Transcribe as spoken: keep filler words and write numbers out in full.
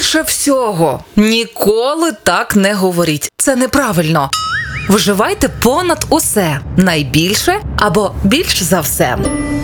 Більше всього. Ніколи так не говоріть. Це неправильно. Вживайте понад усе. Найбільше або більш за все.